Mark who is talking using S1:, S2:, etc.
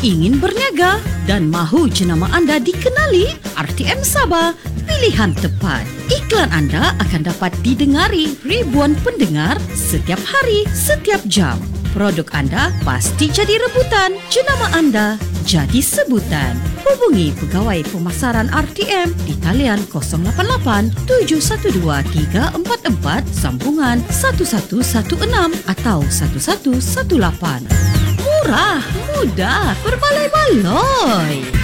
S1: ingin berniaga dan mahu jenama anda dikenali? RTM Sabah, pilihan tepat. Iklan anda akan dapat didengari ribuan pendengar setiap hari, setiap jam. Produk anda pasti jadi rebutan, jenama anda jadi sebutan. Hubungi pegawai pemasaran RTM di talian 088 712 344 sambungan 1116 atau 1118. Murah, mudah, berbaloi-baloi.